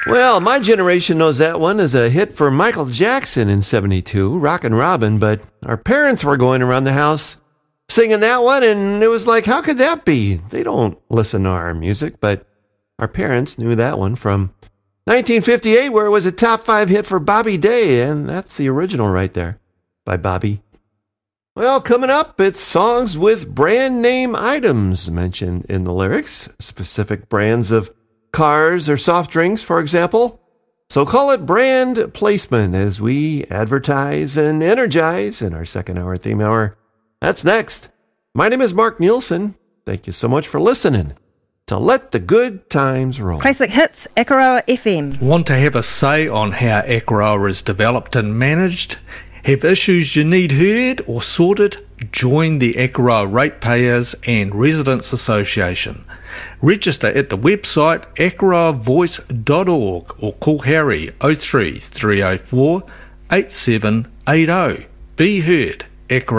Well, my generation knows that one as a hit for Michael Jackson in 72, Rockin' Robin, but our parents were going around the house singing that one, and it was like, how could that be? They don't listen to our music, but our parents knew that one from 1958, where it was a top 5 hit for Bobby Day, and that's the original right there by Bobby. Well, coming up, it's songs with brand name items mentioned in the lyrics, specific brands of cars or soft drinks, for example. So call it brand placement as we advertise and energize in our second hour theme hour. That's next. My name is Mark Nielsen. Thank you so much for listening to Let the Good Times Roll. Classic Hits, Akaroa FM. Want to have a say on how Akaroa is developed and managed? Have issues you need heard or sorted? Join the Akaroa Ratepayers and Residents Association. Register at the website akaroavoice.org or call Harry 03 304 8780. Be heard. Akaroa.